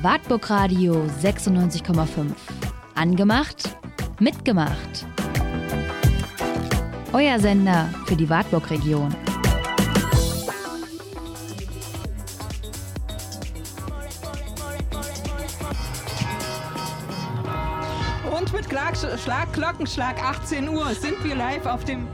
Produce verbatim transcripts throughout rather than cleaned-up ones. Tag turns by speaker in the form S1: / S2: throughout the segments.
S1: Wartburg Radio sechsundneunzig Komma fünf. Angemacht, mitgemacht. Euer Sender für die Wartburg-Region.
S2: Und mit Schlag, Glockenschlag achtzehn Uhr sind wir live auf dem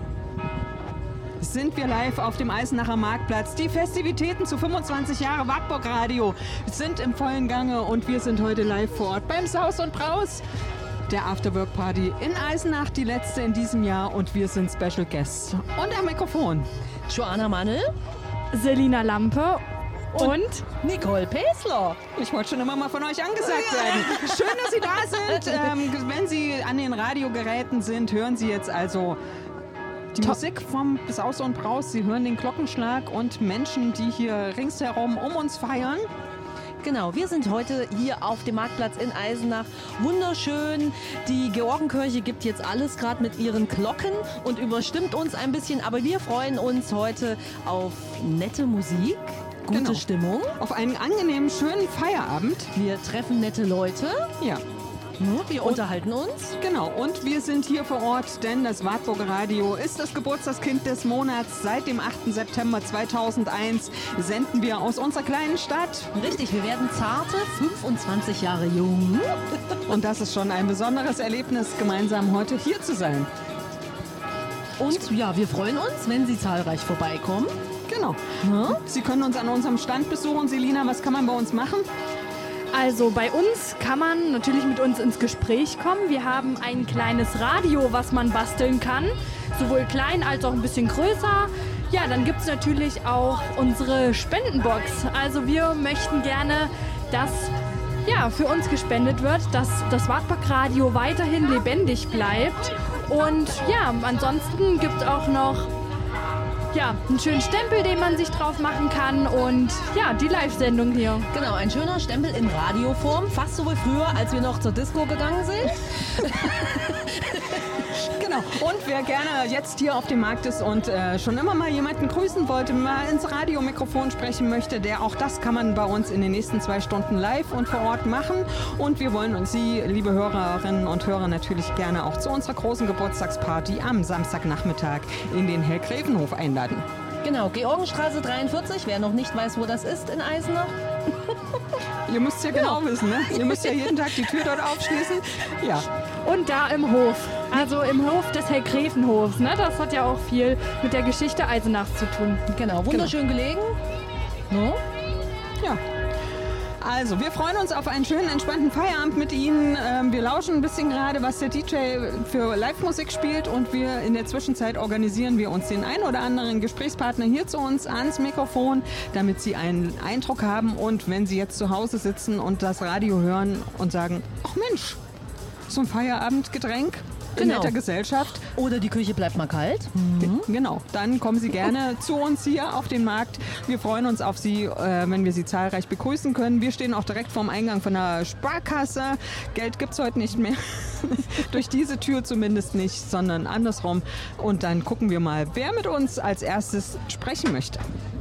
S2: sind wir live auf dem Eisenacher Marktplatz. Die Festivitäten zu fünfundzwanzig Jahre Wartburg Radio sind im vollen Gange und wir sind heute live vor Ort beim Saus und Braus, der Afterwork Party in Eisenach, die letzte in diesem Jahr, und wir sind Special Guests. Und am Mikrofon
S3: Joanna Mannel,
S4: Selina Lampe und, und
S3: Nicole Pesler.
S2: Ich wollte schon immer mal von euch angesagt werden. Schön, dass Sie da sind. Ähm, wenn Sie an den Radiogeräten sind, hören Sie jetzt also die Top. Musik vom Saus und Braus. Sie hören den Glockenschlag und Menschen, die hier ringsherum um uns feiern.
S3: Genau, wir sind heute hier auf dem Marktplatz in Eisenach. Wunderschön. Die Georgenkirche gibt jetzt alles gerade mit ihren Glocken und überstimmt uns ein bisschen. Aber wir freuen uns heute auf nette Musik, gute
S2: genau.
S3: Stimmung.
S2: Auf einen angenehmen, schönen Feierabend.
S3: Wir treffen nette Leute.
S2: Ja.
S3: Wir unterhalten uns.
S2: Genau, und wir sind hier vor Ort, denn das Wartburger Radio ist das Geburtstagskind des Monats. Seit dem achten September zweitausendeins senden wir aus unserer kleinen Stadt.
S3: Richtig, wir werden zarte fünfundzwanzig Jahre jung.
S2: Und das ist schon ein besonderes Erlebnis, gemeinsam heute hier zu sein.
S3: Und ja, wir freuen uns, wenn Sie zahlreich vorbeikommen.
S2: Genau. Hm? Sie können uns an unserem Stand besuchen. Selina, was kann man bei uns machen?
S4: Also bei uns kann man natürlich mit uns ins Gespräch kommen. Wir haben ein kleines Radio, was man basteln kann, sowohl klein als auch ein bisschen größer. Ja, dann gibt es natürlich auch unsere Spendenbox. Also wir möchten gerne, dass ja, für uns gespendet wird, dass das Wartburg Radio weiterhin lebendig bleibt. Und ja, ansonsten gibt es auch noch ja, einen schönen Stempel, den man sich drauf machen kann, und ja, die Live-Sendung hier.
S3: Genau, ein schöner Stempel in Radioform, fast so wie früher, als wir noch zur Disco gegangen sind.
S2: Genau, und wer gerne jetzt hier auf dem Markt ist und äh, schon immer mal jemanden grüßen wollte, mal ins Radiomikrofon sprechen möchte, der auch das kann man bei uns in den nächsten zwei Stunden live und vor Ort machen. Und wir wollen uns Sie, liebe Hörerinnen und Hörer, natürlich gerne auch zu unserer großen Geburtstagsparty am Samstagnachmittag in den Hellgrävenhof einladen.
S3: Genau, Georgenstraße dreiundvierzig, wer noch nicht weiß, wo das ist in Eisenach.
S2: Ihr müsst ja genau ja. wissen, ne? Ihr müsst ja jeden Tag die Tür dort aufschließen. Ja.
S4: Und da im Hof, also im Hof des Hellgrävenhofs, ne? Das hat ja auch viel mit der Geschichte Eisenachs zu tun.
S3: Genau, wunderschön genau. gelegen.
S2: No? Ja. Also, wir freuen uns auf einen schönen, entspannten Feierabend mit Ihnen. Ähm, wir lauschen ein bisschen gerade, was der D J für Live-Musik spielt, und wir in der Zwischenzeit organisieren wir uns den ein oder anderen Gesprächspartner hier zu uns ans Mikrofon, damit Sie einen Eindruck haben, und wenn Sie jetzt zu Hause sitzen und das Radio hören und sagen, ach Mensch, so ein Feierabendgetränk in
S3: genau.
S2: netter Gesellschaft.
S3: Oder die Küche bleibt mal kalt.
S2: Mhm. Genau, dann kommen Sie gerne zu uns hier auf den Markt. Wir freuen uns auf Sie, äh, wenn wir Sie zahlreich begrüßen können. Wir stehen auch direkt vorm Eingang von der Sparkasse. Geld gibt es heute nicht mehr. Durch diese Tür zumindest nicht, sondern andersrum. Und dann gucken wir mal, wer mit uns als erstes sprechen möchte.